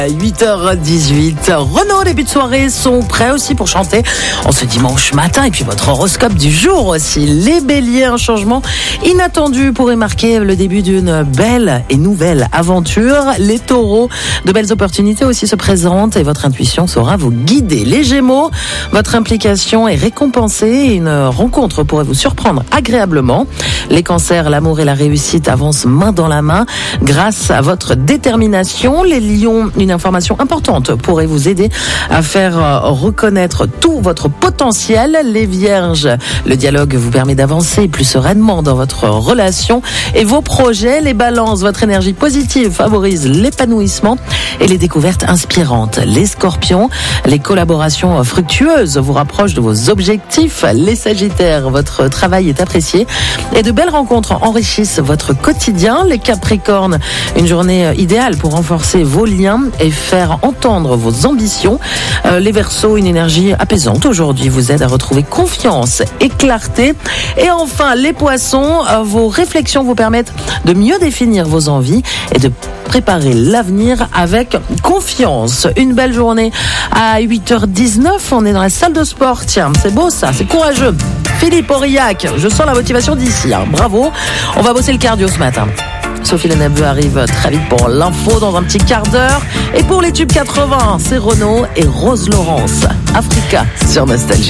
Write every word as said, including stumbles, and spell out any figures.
huit heures dix-huit, Renaud, début de soirée, sont prêts aussi pour chanter en ce dimanche matin. Et puis votre horoscope du jour aussi. Les béliers, un changement inattendu pourrait marquer le début d'une belle et nouvelle aventure. Les taureaux, de belles opportunités aussi se présentent et votre intuition saura vous guider. Les gémeaux, votre implication est récompensée et une rencontre pourrait vous surprendre agréablement. Les cancers, l'amour et la réussite avancent main dans la main grâce à votre détermination. Les lions, une information importante pourrait vous aider à faire reconnaître tout votre potentiel. Les vierges, le dialogue vous permet d'avancer plus sereinement dans votre relation et vos projets. Les balances, votre énergie positive favorise l'épanouissement et les découvertes inspirantes. Les scorpions, les collaborations fructueuses vous rapprochent de vos objectifs. Les sagittaires, votre travail est apprécié et de belles rencontres enrichissent votre quotidien. Les capricornes, une journée idéale pour renforcer vos liens et faire entendre vos ambitions. Euh, les Verseaux, une énergie apaisante aujourd'hui vous aide à retrouver confiance et clarté. Et enfin, les Poissons, euh, vos réflexions vous permettent de mieux définir vos envies et de préparer l'avenir avec confiance. Une belle journée à huit heures dix-neuf. On est dans la salle de sport. Tiens, c'est beau ça, c'est courageux. Philippe Aurillac, je sens la motivation d'ici. Hein. Bravo. On va bosser le cardio ce matin. Sophie Lenabeu arrive très vite pour l'info dans un petit quart d'heure. Et pour les tubes quatre-vingts, c'est Renaud et Rose Laurence. Africa sur Nostalgie.